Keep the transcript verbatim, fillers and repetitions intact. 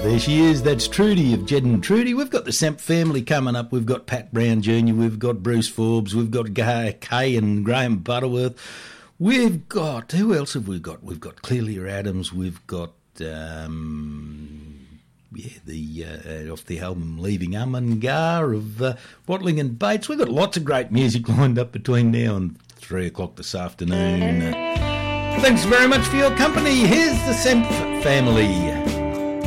There she is. That's Trudy of Jed and Trudy. We've got the Semp family coming up. We've got Pat Brown Junior We've got Bruce Forbes. We've got Kay and Graham Butterworth. We've got, who else have we got? We've got Clelia Adams. We've got, um, yeah, the uh, off the album Leaving Umungar of uh, Watling and Bates. We've got lots of great music lined up between now and three o'clock this afternoon. Uh, thanks very much for your company. Here's the Semp family.